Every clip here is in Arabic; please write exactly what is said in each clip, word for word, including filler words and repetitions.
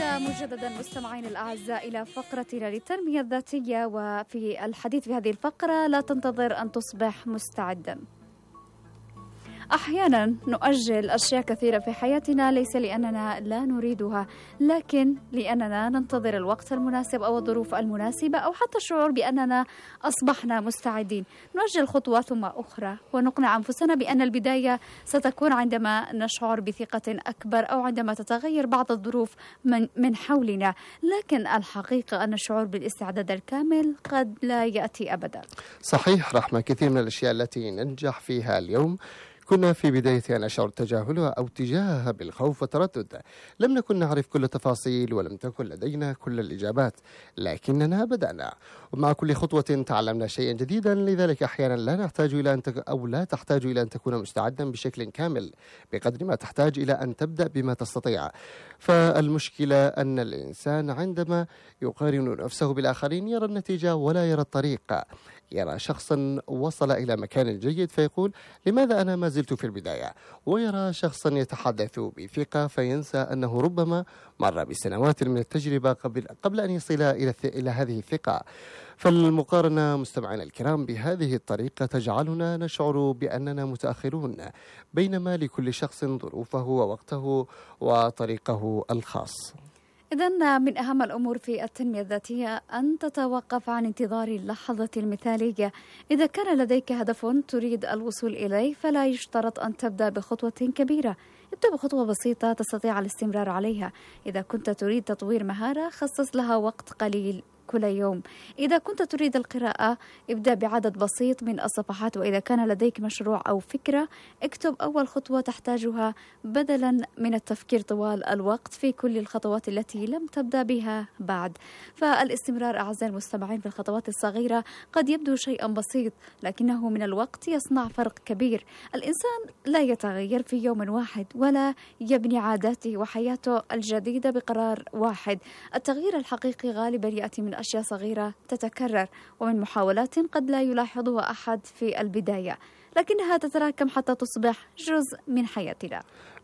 عدنا مجددا مستمعين الأعزاء إلى فقرتنا للتنمية الذاتية، وفي الحديث في هذه الفقرة لا تنتظر أن تصبح مستعدا. أحيانا نؤجل أشياء كثيرة في حياتنا ليس لأننا لا نريدها، لكن لأننا ننتظر الوقت المناسب أو الظروف المناسبة أو حتى الشعور بأننا أصبحنا مستعدين. نؤجل خطوة ثم أخرى ونقنع أنفسنا بأن البداية ستكون عندما نشعر بثقة أكبر أو عندما تتغير بعض الظروف من, من حولنا، لكن الحقيقة أن الشعور بالاستعداد الكامل قد لا يأتي أبدا. صحيح رحمة، كثير من الأشياء التي ننجح فيها اليوم كنا في بدايتها نشعر تجاهلها أو تجاهها بالخوف والتردد. لم نكن نعرف كل التفاصيل ولم تكن لدينا كل الإجابات، لكننا بدأنا، ومع كل خطوة تعلمنا شيئا جديدا. لذلك أحيانا لا نحتاج إلى أن تك... أو لا تحتاج إلى أن تكون مستعدا بشكل كامل، بقدر ما تحتاج إلى أن تبدأ بما تستطيع. فالمشكلة أن الإنسان عندما يقارن نفسه بالآخرين يرى النتيجة ولا يرى الطريق. يرى شخصا وصل إلى مكان جيد فيقول لماذا أنا ما زلت في البداية، ويرى شخصا يتحدث بثقة فينسى أنه ربما مر بسنوات من التجربة قبل, قبل أن يصل إلى, إلى هذه الثقة. فالمقارنة مستمعينا الكرام بهذه الطريقة تجعلنا نشعر بأننا متأخرون، بينما لكل شخص ظروفه ووقته وطريقه الخاص. إذن من أهم الأمور في التنمية الذاتية أن تتوقف عن انتظار اللحظة المثالية. إذا كان لديك هدف تريد الوصول إليه فلا يشترط أن تبدأ بخطوة كبيرة، ابدأ بخطوة بسيطة تستطيع الاستمرار عليها. إذا كنت تريد تطوير مهارة خصص لها وقت قليل كل يوم. إذا كنت تريد القراءة ابدأ بعدد بسيط من الصفحات. وإذا كان لديك مشروع أو فكرة اكتب أول خطوة تحتاجها بدلا من التفكير طوال الوقت في كل الخطوات التي لم تبدأ بها بعد. فالاستمرار أعزائي المستمعين في الخطوات الصغيرة قد يبدو شيئا بسيط، لكنه من الوقت يصنع فرق كبير. الإنسان لا يتغير في يوم واحد ولا يبني عاداته وحياته الجديدة بقرار واحد. التغيير الحقيقي غالبا يأتي من أشياء صغيرة تتكرر ومن محاولات قد لا يلاحظها أحد في البداية، لكنها تتراكم حتى تصبح جزء من حياتنا.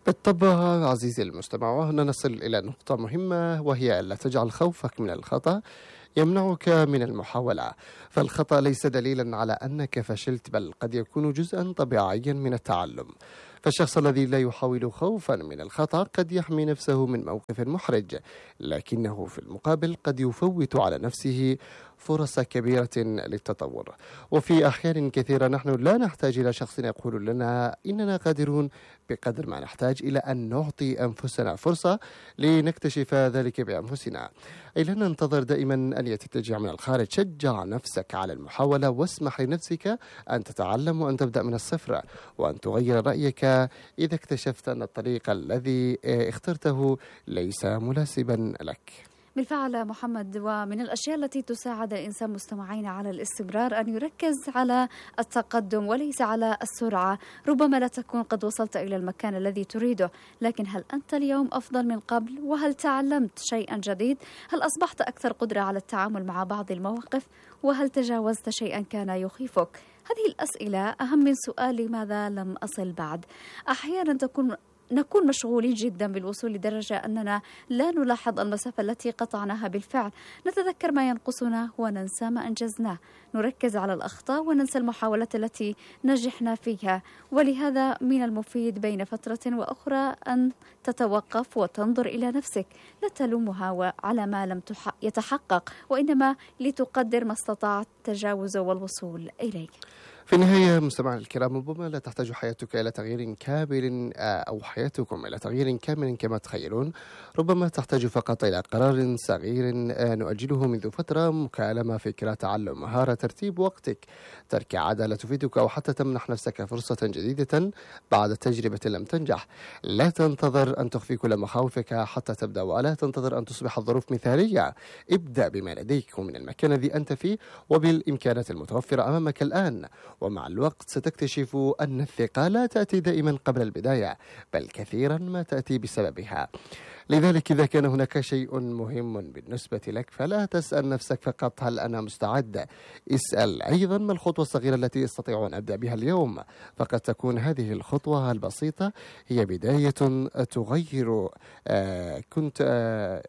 بالطبع عزيزي المستمع، وهنا نصل إلى نقطة مهمة، وهي ألا تجعل خوفك من الخطأ يمنعك من المحاولة. فالخطأ ليس دليلا على أنك فشلت، بل قد يكون جزءا طبيعيا من التعلم. فالشخص الذي لا يحاول خوفا من الخطأ قد يحمي نفسه من موقف محرج، لكنه في المقابل قد يفوت على نفسه فرص كبيرة للتطور. وفي أحيان كثيرة نحن لا نحتاج إلى شخص يقول لنا إننا قادرون، بقدر ما نحتاج إلى أن نعطي أنفسنا فرصة لنكتشف ذلك بأنفسنا. أي لا ننتظر دائما أن يأتي التشجيع من الخارج. شجع نفسك على المحاولة واسمح لنفسك أن تتعلم وأن تبدأ من الصفر، وأن تغير رأيك إذا اكتشفت أن الطريق الذي اخترته ليس مناسبا لك. بالفعل محمد، ومن الأشياء التي تساعد الإنسان مستمعين على الاستمرار أن يركز على التقدم وليس على السرعة. ربما لا تكون قد وصلت إلى المكان الذي تريده، لكن هل أنت اليوم أفضل من قبل؟ وهل تعلمت شيئا جديد؟ هل أصبحت أكثر قدرة على التعامل مع بعض المواقف؟ وهل تجاوزت شيئا كان يخيفك؟ هذه الأسئلة أهم من سؤال لماذا لم أصل بعد. أحيانا تكون نكون مشغولين جدا بالوصول لدرجة أننا لا نلاحظ المسافة التي قطعناها بالفعل. نتذكر ما ينقصنا وننسى ما أنجزناه. نركز على الأخطاء وننسى المحاولات التي نجحنا فيها. ولهذا من المفيد بين فترة وأخرى أن تتوقف وتنظر إلى نفسك، لا تلومها على ما لم يتحقق، وإنما لتقدر ما استطعت تجاوزه والوصول إليه. في النهاية مستمعي الكرام، ربما لا تحتاج حياتك إلى تغيير كامل أو حياتكم إلى تغيير كامل كما تخيلون. ربما تحتاج فقط إلى قرار صغير نؤجله منذ فترة، مكالمة، فكرة، تعلم مهارة، ترتيب وقتك، ترك عادة لا تفيدك، أو حتى تمنح نفسك فرصة جديدة بعد تجربة لم تنجح. لا تنتظر أن تخفي كل مخاوفك حتى تبدأ، ولا تنتظر أن تصبح الظروف مثالية. ابدأ بما لديك ومن المكان الذي أنت فيه وبالإمكانات المتوفرة أمامك الآن. ومع الوقت ستكتشف أن الثقة لا تأتي دائما قبل البداية، بل كثيرا ما تأتي بسببها. لذلك إذا كان هناك شيء مهم بالنسبة لك فلا تسأل نفسك فقط هل أنا مستعد، اسأل أيضا ما الخطوة الصغيرة التي أستطيع أن أبدأ بها اليوم. فقد تكون هذه الخطوة البسيطة هي بداية تغير آه كنت آه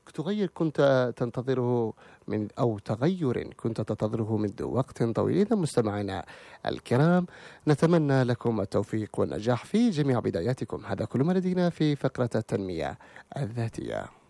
تغير كنت تنتظره من أو تغير كنت تنتظره منذ وقت طويل. إذا مستمعينا الكرام، نتمنى لكم التوفيق والنجاح في جميع بداياتكم. هذا كل ما لدينا في فقرة التنمية الذاتية.